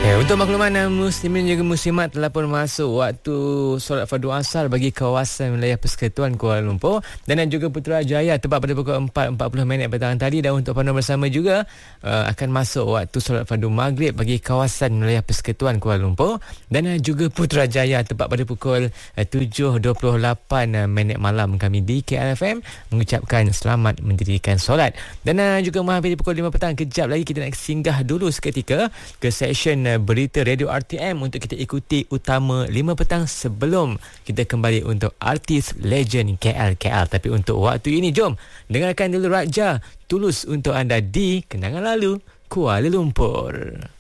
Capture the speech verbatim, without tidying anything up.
Ya, untuk makluman muslimin juga muslimat telah pun masuk waktu solat fardu asar bagi kawasan wilayah Persekutuan Kuala Lumpur dan juga Putrajaya tepat pada pukul empat empat puluh minit petang tadi. Dan untuk panduan bersama juga uh, akan masuk waktu solat fardu maghrib bagi kawasan wilayah Persekutuan Kuala Lumpur dan uh, juga Putrajaya tepat pada pukul uh, tujuh dua puluh lapan uh, minit malam. Kami di K L F M mengucapkan selamat mendirikan solat. Dan uh, juga menghampiri pukul lima petang, kejap lagi kita nak singgah dulu seketika ke session uh, berita Radio R T M untuk kita ikuti utama lima petang sebelum kita kembali untuk artis legend K L K L. Tapi untuk waktu ini, jom dengarkan dulu Raja Tulus untuk anda di Kenangan Lalu Kuala Lumpur.